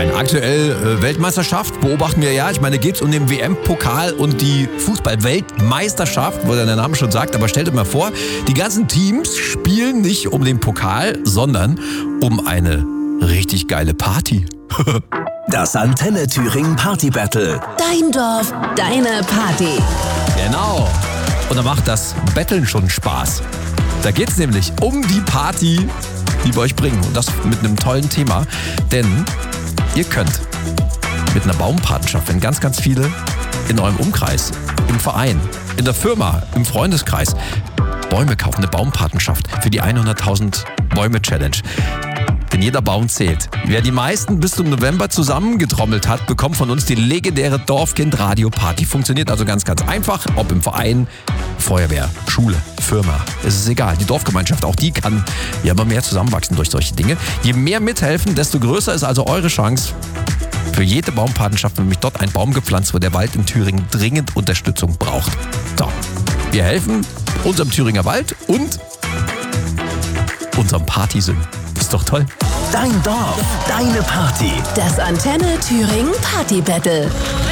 meine, aktuell Weltmeisterschaft beobachten wir ja. Ich meine, geht es um den WM-Pokal und die Fußball-Weltmeisterschaft, wo der Name schon sagt. Aber stellt euch mal vor, die ganzen Teams spielen nicht um den Pokal, sondern um eine richtig geile Party. Das Antenne Thüringen Party Battle. Dein Dorf, deine Party. Genau. Und da macht das Betteln schon Spaß. Da geht es nämlich um die Party, die wir euch bringen. Und das mit einem tollen Thema. Denn ihr könnt mit einer Baumpatenschaft, wenn ganz, ganz viele in eurem Umkreis, im Verein, in der Firma, im Freundeskreis Bäume kaufen, eine Baumpatenschaft für die 100.000 Bäume-Challenge. Denn jeder Baum zählt. Wer die meisten bis zum November zusammengetrommelt hat, bekommt von uns die legendäre Dorfkind-Radio-Party. Funktioniert also ganz, ganz einfach. Ob im Verein, Feuerwehr, Schule, Firma. Es ist egal. Die Dorfgemeinschaft, auch die kann ja immer mehr zusammenwachsen durch solche Dinge. Je mehr mithelfen, desto größer ist also eure Chance. Für jede Baumpatenschaft nämlich dort ein Baum gepflanzt, wo der Wald in Thüringen dringend Unterstützung braucht. So, wir helfen unserem Thüringer Wald und unserem Partysinn. Ist doch toll. Dein Dorf, deine Party. Das Antenne Thüringen Party Battle.